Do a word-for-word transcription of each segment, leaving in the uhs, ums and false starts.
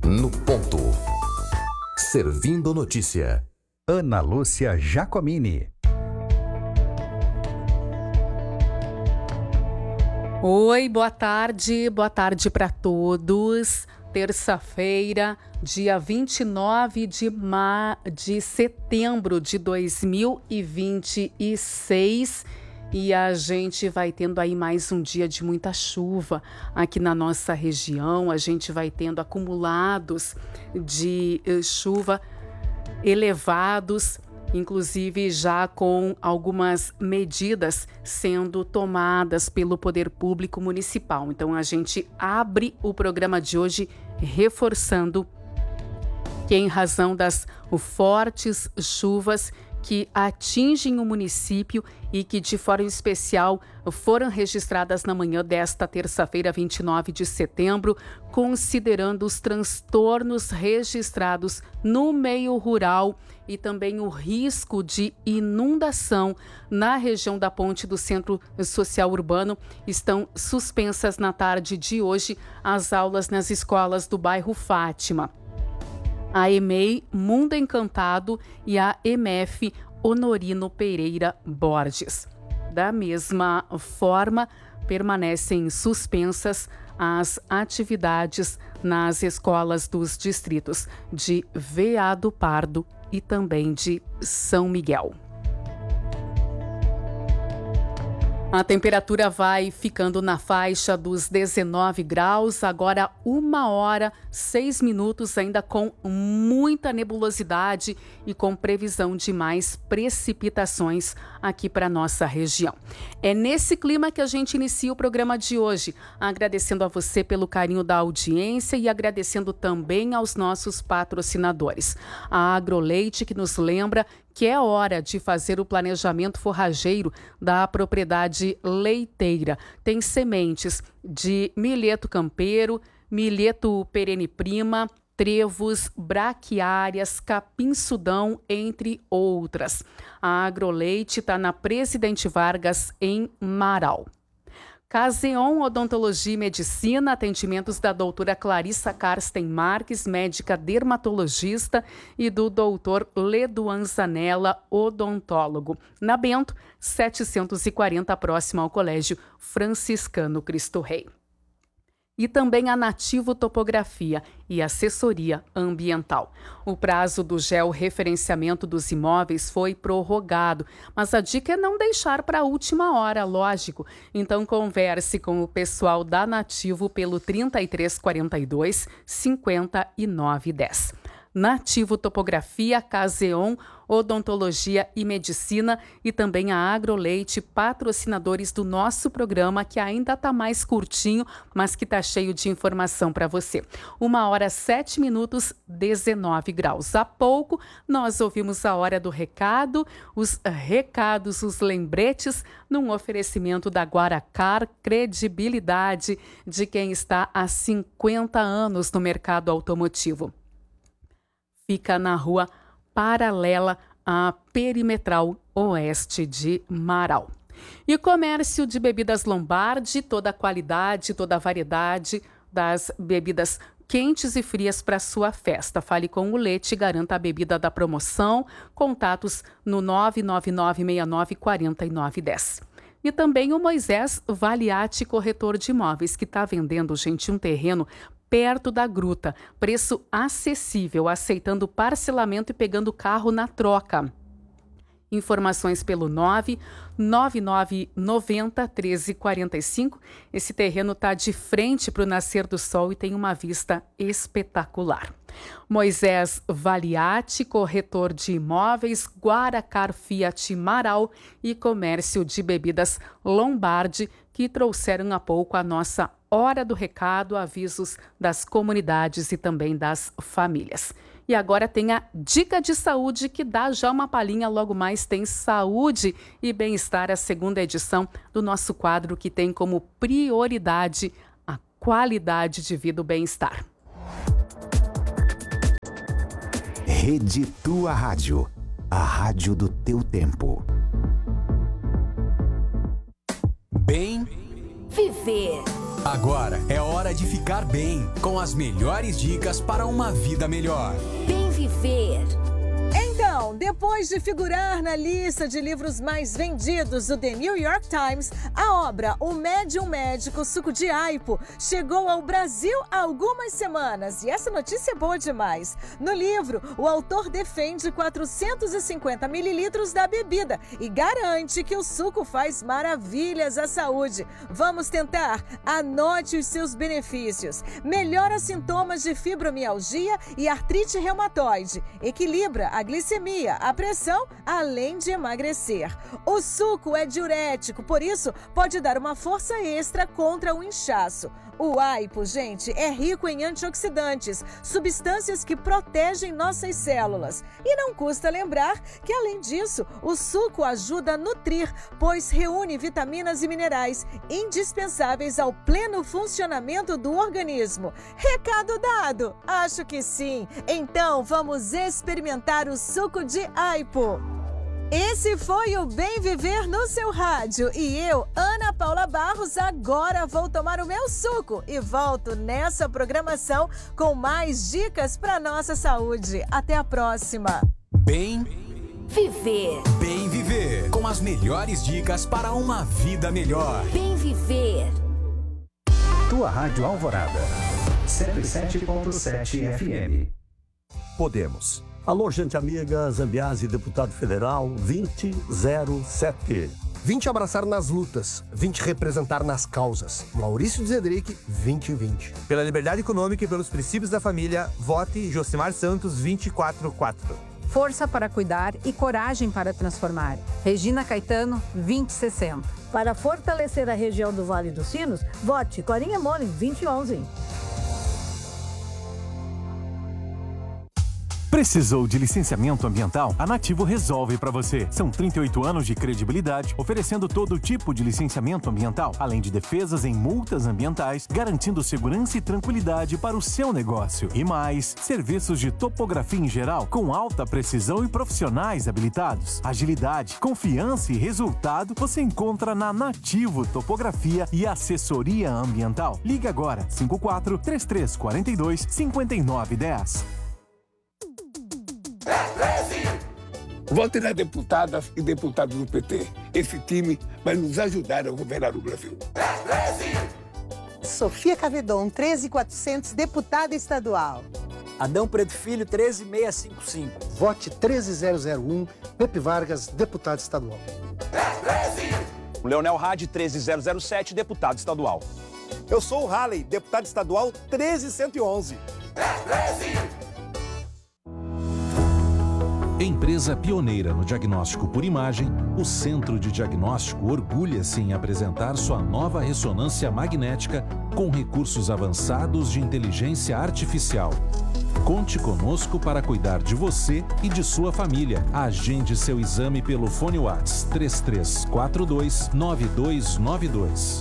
no ponto. Servindo notícia. Ana Lúcia Giacomini. Oi, boa tarde, boa tarde para todos. Terça-feira, dia vinte e nove de, ma... de setembro de dois mil e vinte e seis. E a gente vai tendo aí mais um dia de muita chuva aqui na nossa região. A gente vai tendo acumulados de chuva elevados, inclusive já com algumas medidas sendo tomadas pelo poder público municipal. Então a gente abre o programa de hoje reforçando que, em razão das fortes chuvas que atingem o município e que de forma especial foram registradas na manhã desta terça-feira, vinte e nove de setembro, considerando os transtornos registrados no meio rural e também o risco de inundação na região da ponte do Centro Social Urbano, estão suspensas na tarde de hoje as aulas nas escolas do bairro Fátima. A E M E I Mundo Encantado e a E M F Honorino Pereira Borges. Da mesma forma, permanecem suspensas as atividades nas escolas dos distritos de Veado Pardo e também de São Miguel. A temperatura vai ficando na faixa dos dezenove graus, agora uma hora, seis minutos, ainda com muita nebulosidade e com previsão de mais precipitações aqui para nossa região. É nesse clima que a gente inicia o programa de hoje, agradecendo a você pelo carinho da audiência e agradecendo também aos nossos patrocinadores. A Agroleite, que nos lembra que é hora de fazer o planejamento forrageiro da propriedade leiteira. Tem sementes de milheto campeiro, milheto perene prima, trevos, braquiárias, capim-sudão, entre outras. A Agroleite está na Presidente Vargas, em Marau. Caseon Odontologia e Medicina, atendimentos da doutora Clarissa Karsten Marques, médica dermatologista, e do doutor Leduan Zanella, odontólogo. Na Bento, setecentos e quarenta, próximo ao Colégio Franciscano Cristo Rei. E também a Nativo Topografia e Assessoria Ambiental. O prazo do georreferenciamento dos imóveis foi prorrogado, mas a dica é não deixar para a última hora, lógico. Então converse com o pessoal da Nativo pelo trinta e três quarenta e dois, cinquenta e nove dez. Nativo Topografia, Caseon, Odontologia e Medicina e também a Agroleite, patrocinadores do nosso programa, que ainda está mais curtinho, mas que está cheio de informação para você. Uma hora, sete minutos, dezenove graus. Há pouco, nós ouvimos a hora do recado, os recados, os lembretes, num oferecimento da Guaracar, credibilidade de quem está há cinquenta anos no mercado automotivo. Fica na rua paralela à Perimetral Oeste de Marau. E comércio de bebidas Lombardi, toda a qualidade, toda a variedade das bebidas quentes e frias para sua festa. Fale com o Leite e garanta a bebida da promoção. Contatos no nove nove nove seis nove quatro nove um zero. E também o Moisés Valiati, corretor de imóveis, que está vendendo, gente, um terreno perto da gruta. Preço acessível, aceitando parcelamento e pegando carro na troca. Informações pelo nove nove nove nove zero um três quatro cinco. Esse terreno está de frente para o nascer do sol e tem uma vista espetacular. Moisés Valiati, corretor de imóveis, Guaracar Fiat Marau e comércio de bebidas Lombardi, que trouxeram há pouco a nossa hora do recado, avisos das comunidades e também das famílias. E agora tem a dica de saúde, que dá já uma palhinha, logo mais tem saúde e bem-estar, a segunda edição do nosso quadro que tem como prioridade a qualidade de vida e o bem-estar. Rede Tua Rádio, a rádio do teu tempo. Bem Viver. Agora é hora de ficar bem, com as melhores dicas para uma vida melhor. Bem viver. Então, depois de figurar na lista de livros mais vendidos do The New York Times, a obra O Médium Médico Suco de Aipo chegou ao Brasil há algumas semanas. E essa notícia é boa demais. No livro, o autor defende quatrocentos e cinquenta mililitros da bebida e garante que o suco faz maravilhas à saúde. Vamos tentar? Anote os seus benefícios. Melhora sintomas de fibromialgia e artrite reumatoide. Equilibra a glicemia, a pressão, além de emagrecer. O suco é diurético, por isso pode dar uma força extra contra o inchaço. O aipo, gente, é rico em antioxidantes, substâncias que protegem nossas células. E não custa lembrar que, além disso, o suco ajuda a nutrir, pois reúne vitaminas e minerais indispensáveis ao pleno funcionamento do organismo. Recado dado? Acho que sim. Então, vamos experimentar o suco de aipo. Esse foi o Bem Viver no seu rádio e eu, Ana Paula Barros, agora vou tomar o meu suco e volto nessa programação com mais dicas para nossa saúde. Até a próxima. Bem Viver. Bem Viver, com as melhores dicas para uma vida melhor. Bem Viver. Tua Rádio Alvorada, cento e sete ponto sete F M. Podemos. Alô, gente amiga, Zambiase, deputado federal, vinte zero sete. vim te abraçar nas lutas, vim te representar nas causas. Maurício Zedric, vinte e vinte. Pela liberdade econômica e pelos princípios da família, vote Josimar Santos vinte e quatro quatro. Força para cuidar e coragem para transformar. Regina Caetano, vinte e sessenta. Para fortalecer a região do Vale dos Sinos, vote Corinha Mone, vinte e onze. Precisou de licenciamento ambiental? A Nativo resolve para você. São trinta e oito anos de credibilidade, oferecendo todo tipo de licenciamento ambiental, além de defesas em multas ambientais, garantindo segurança e tranquilidade para o seu negócio. E mais, serviços de topografia em geral, com alta precisão e profissionais habilitados. Agilidade, confiança e resultado você encontra na Nativo Topografia e Assessoria Ambiental. Ligue agora, cinco quatro, três três quatro dois, cinco nove um zero. Vote nas deputadas e deputados do P T. Esse time vai nos ajudar a governar o Brasil. Sofia Cavedon, treze mil e quatrocentos, deputada estadual. Adão Preto Filho, treze mil seiscentos e cinquenta e cinco. Vote treze mil um, Pepe Vargas, deputado estadual. Leonel Hadi, treze mil sete, deputado estadual. Eu sou o Halley, deputado estadual treze mil cento e onze. Empresa pioneira no diagnóstico por imagem, o Centro de Diagnóstico orgulha-se em apresentar sua nova ressonância magnética com recursos avançados de inteligência artificial. Conte conosco para cuidar de você e de sua família. Agende seu exame pelo fone WhatsApp três três quatro dois, nove dois nove dois.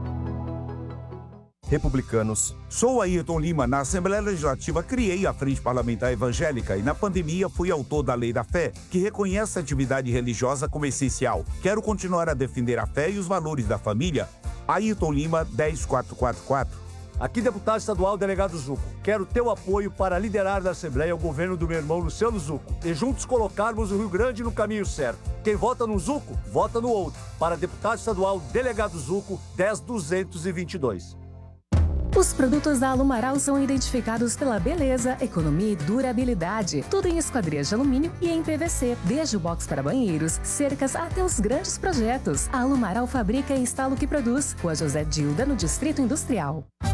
Republicanos. Sou Ayrton Lima. Na Assembleia Legislativa criei a Frente Parlamentar Evangélica e na pandemia fui autor da Lei da Fé, que reconhece a atividade religiosa como essencial. Quero continuar a defender a fé e os valores da família. Ayrton Lima, dez mil quatrocentos e quarenta e quatro. Aqui, deputado estadual, delegado Zuco. Quero teu apoio para liderar na Assembleia o governo do meu irmão Luciano Zuco e juntos colocarmos o Rio Grande no caminho certo. Quem vota no Zuco, vota no outro. Para deputado estadual, delegado Zuco, dez mil duzentos e vinte e dois. Os produtos da Alumaral são identificados pela beleza, economia e durabilidade. Tudo em esquadrias de alumínio e em P V C. Desde o box para banheiros, cercas até os grandes projetos. A Alumaral fabrica e instala o que produz. Rua José Dilda, no Distrito Industrial.